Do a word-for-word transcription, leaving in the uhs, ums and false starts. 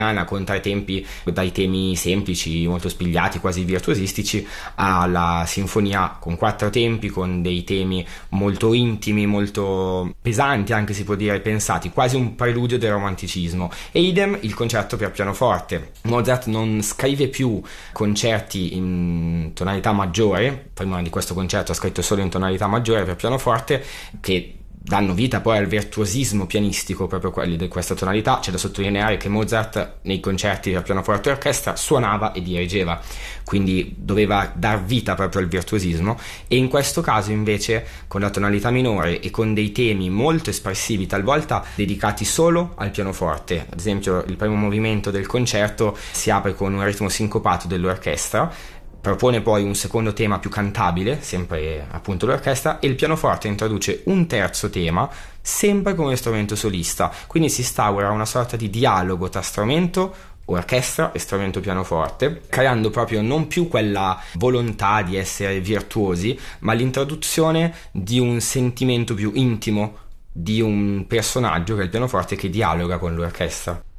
con tre tempi, dai temi semplici, molto spigliati, quasi virtuosistici, alla sinfonia con quattro tempi, con dei temi molto intimi, molto pesanti, anche si può dire, pensati, quasi un preludio del romanticismo. E idem il concerto per pianoforte. Mozart non scrive più concerti in tonalità maggiore, prima di questo concerto ha scritto solo in tonalità maggiore per pianoforte, che danno vita poi al virtuosismo pianistico, proprio quelli di questa tonalità. C'è da sottolineare che Mozart nei concerti per pianoforte e orchestra suonava e dirigeva, quindi doveva dar vita proprio al virtuosismo, e in questo caso invece con la tonalità minore e con dei temi molto espressivi, talvolta dedicati solo al pianoforte. Ad esempio il primo movimento del concerto si apre con un ritmo sincopato dell'orchestra, propone poi un secondo tema più cantabile, sempre appunto l'orchestra, e il pianoforte introduce un terzo tema, sempre come strumento solista. Quindi si instaura una sorta di dialogo tra strumento orchestra e strumento pianoforte, creando proprio non più quella volontà di essere virtuosi, ma l'introduzione di un sentimento più intimo di un personaggio che è il pianoforte, che dialoga con l'orchestra.